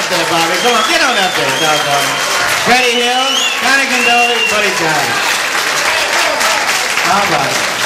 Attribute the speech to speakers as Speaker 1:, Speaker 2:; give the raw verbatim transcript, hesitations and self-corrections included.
Speaker 1: there, Bobby. Come on, get on up there, doggone. Freddie Hill, Connie Condoli, Buddy Johnson. All right.